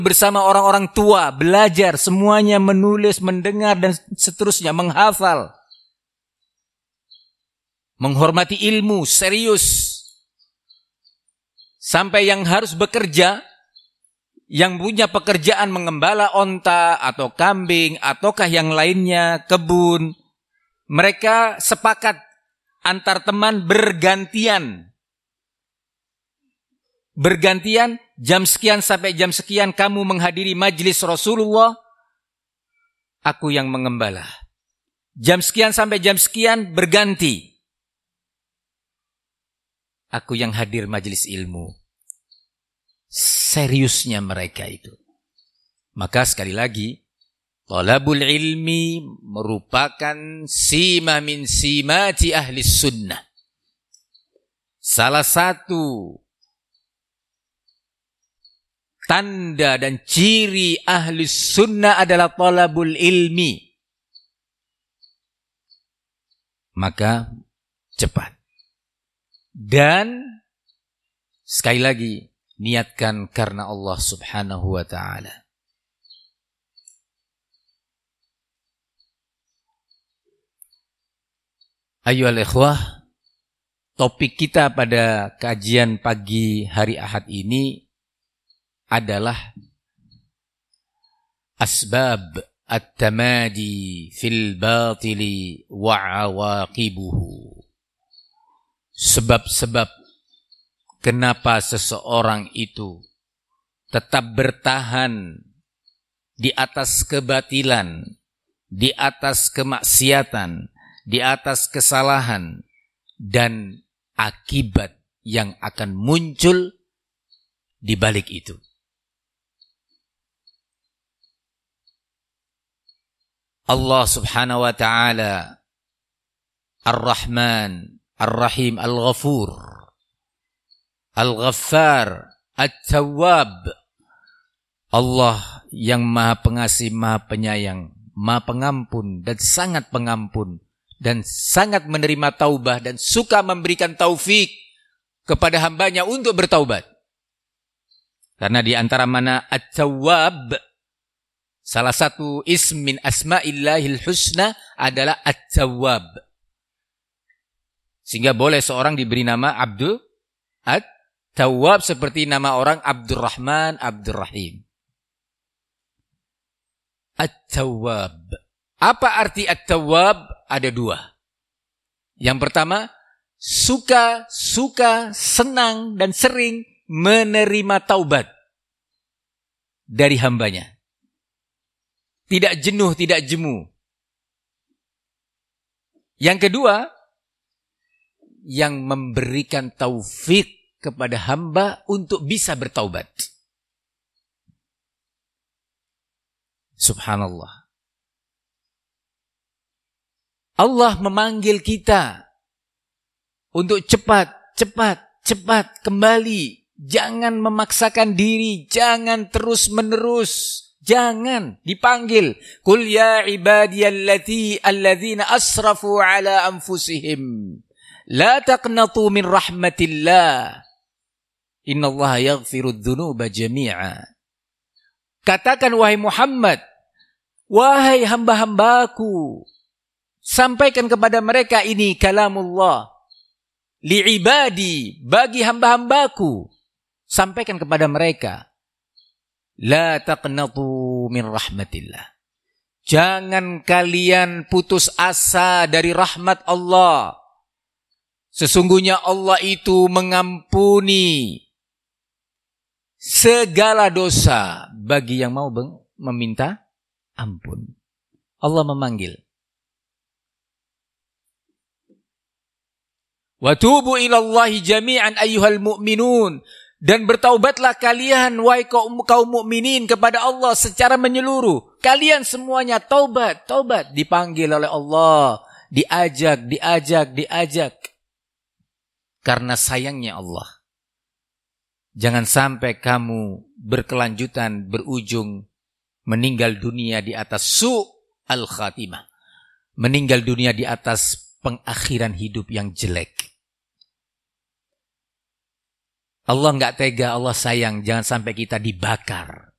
bersama orang-orang tua, belajar, semuanya menulis, mendengar, dan seterusnya, menghafal. Menghormati ilmu, serius. Sampai yang harus bekerja, yang punya pekerjaan mengembala onta, atau kambing, ataukah yang lainnya, kebun. Mereka sepakat antar teman bergantian. Bergantian, jam sekian sampai jam sekian kamu menghadiri majlis Rasulullah, aku yang mengembala. Jam sekian sampai jam sekian berganti, aku yang hadir majlis ilmu. Seriusnya mereka itu. Maka sekali lagi, talabul ilmi merupakan sima min simati ahli sunnah. Salah satu tanda dan ciri ahli sunnah adalah talabul ilmi. Maka cepat. Dan sekali lagi, niatkan karena Allah subhanahu wa ta'ala. Ayyuhal ikhwah, topik kita pada kajian pagi hari Ahad ini adalah asbab at-tamadi fil batili wa awaqibuhu. Sebab-sebab kenapa seseorang itu tetap bertahan di atas kebatilan, di atas kemaksiatan, di atas kesalahan, dan akibat yang akan muncul di balik itu. Allah subhanahu wa ta'ala Ar-Rahman, Ar-Rahim, Al-Ghafur, Al-Ghaffar, At-Tawwab. Allah yang maha pengasih, maha penyayang, maha pengampun, dan sangat pengampun, dan sangat menerima taubah, dan suka memberikan taufik kepada hambanya untuk bertaubat. Karena di antara mana At-Tawwab, salah satu ism min asma'illahil husna adalah At-Tawwab. Sehingga boleh seorang diberi nama Abdul At-Tawwab seperti nama orang Abdurrahman, Abdurrahim. At-Tawwab. Apa arti At-Tawwab? Ada dua. Yang pertama, suka, senang, dan sering menerima taubat dari hambanya. Tidak jenuh, tidak jemu. Yang kedua, yang memberikan taufik kepada hamba untuk bisa bertaubat. Subhanallah. Allah memanggil kita untuk cepat kembali. Jangan memaksakan diri, jangan terus-menerus. Jangan dipanggil. Qul ya ibadiyalladzina asrafu ala anfusihim. La taqnatu min rahmatillah. Innallaha yaghfirudz dzunuba jami'a. Katakan wahai Muhammad, wahai hamba-hambaku, sampaikan kepada mereka ini kalamullah. Li'ibadi, bagi hamba-hambaku, sampaikan kepada mereka. La taqnatu min rahmatillah. Jangan kalian putus asa dari rahmat Allah. Sesungguhnya Allah itu mengampuni segala dosa bagi yang mau meminta ampun. Allah memanggil. Wa tubu ilallahi jami'an ayyuhal mu'minun. Dan bertaubatlah kalian wahai kaum mukminin kepada Allah secara menyeluruh. Kalian semuanya taubat. Dipanggil oleh Allah. Diajak. Karena sayangnya Allah. Jangan sampai kamu berkelanjutan, berujung, meninggal dunia di atas su'al khatimah. Meninggal dunia di atas pengakhiran hidup yang jelek. Allah enggak tega, Allah sayang, jangan sampai kita dibakar.